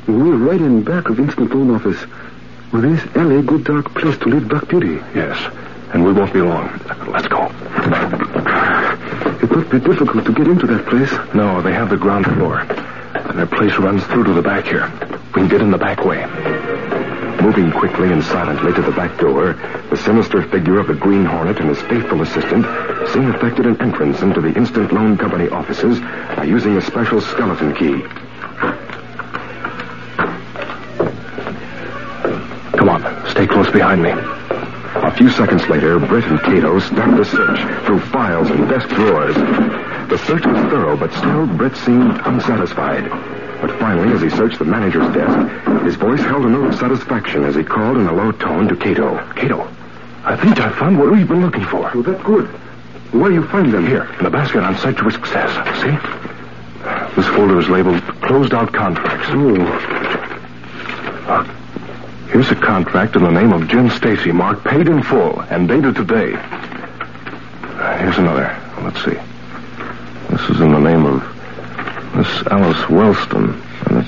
We're right in back of Instant Loan Office. Well, this L.A. good dark place to live Black Beauty. Yes, and we won't be long. Let's go. It would be difficult to get into that place. No, they have the ground floor. And their place runs through to the back here. We can get in the back way. Moving quickly and silently to the back door, the sinister figure of the Green Hornet and his faithful assistant soon effected an entrance into the Instant Loan Company offices by using a special skeleton key. Come on, stay close behind me. A few seconds later, Britt and Cato started a search through files and desk drawers. The search was thorough, but still Britt seemed unsatisfied. But finally, as he searched the manager's desk, his voice held a note of satisfaction as he called in a low tone to Cato. Cato, I think I found what we've been looking for. Oh, that's good. Where do you find them? Here, in the basket on Site to Success. See? This folder is labeled Closed Out Contracts. Here's a contract in the name of Jim Stacy, marked paid in full and dated today. Here's another. Let's see. This is in the name of Miss Alice Wellston. And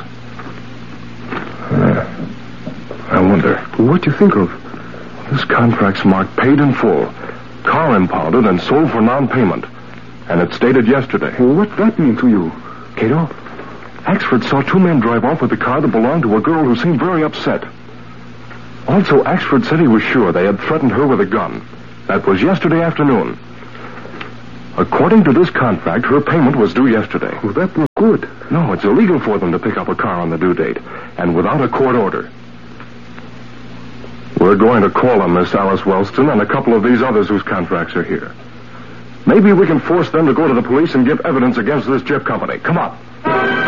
I wonder. What do you think of? This contract's marked paid in full, car impounded and sold for non-payment. And it's dated yesterday. Well, what's that mean to you? Cato, Axford saw two men drive off with a car that belonged to a girl who seemed very upset. Also, Axford said he was sure they had threatened her with a gun. That was yesterday afternoon. According to this contract, her payment was due yesterday. Well, that's not good. No, it's illegal for them to pick up a car on the due date, and without a court order. We're going to call on Miss Alice Wellston and a couple of these others whose contracts are here. Maybe we can force them to go to the police and give evidence against this Jeep company. Come on.